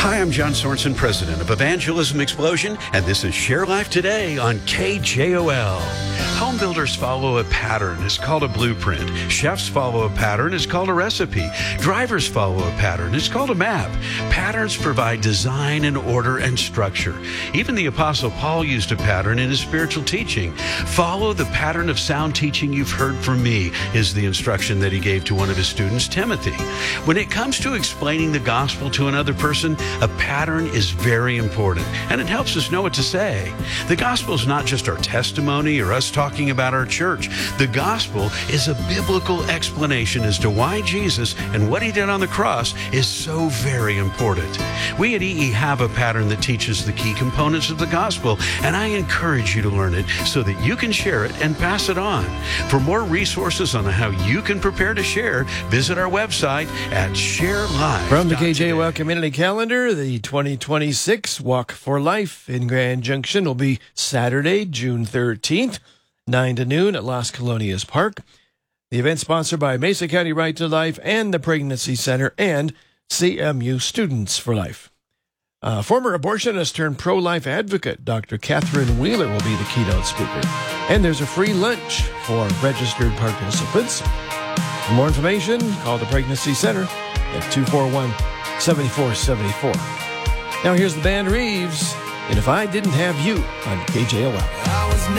Hi, I'm John Sorensen, president of Evangelism Explosion, and this is Share Life Today on KJOL. Home builders follow a pattern. It's called a blueprint. Chefs follow a pattern. It's called a recipe. Drivers follow a pattern. It's called a map. Patterns provide design and order and structure. Even the Apostle Paul used a pattern in his spiritual teaching. Follow the pattern of sound teaching you've heard from me, is the instruction that he gave to one of his students, Timothy. When it comes to explaining the gospel to another person, a pattern is very important, and it helps us know what to say. The gospel is not just our testimony or us talking about our church. The gospel is a biblical explanation as to why Jesus and what he did on the cross is so very important. We at EE have a pattern that teaches the key components of the gospel, and I encourage you to learn it so that you can share it and pass it on. For more resources on how you can prepare to share, visit our website at ShareLife. From the KJOL Community Calendar, the 2026 Walk for Life in Grand Junction will be Saturday, June 13th, 9 to noon at Las Colonias Park. The event sponsored by Mesa County Right to Life and the Pregnancy Center and CMU Students for Life. Former abortionist turned pro-life advocate Dr. Catherine Wheeler will be the keynote speaker. And there's a free lunch for registered participants. For more information, call the Pregnancy Center at 241-7474. Now here's the band Reeves, and If I Didn't Have You on KJOL.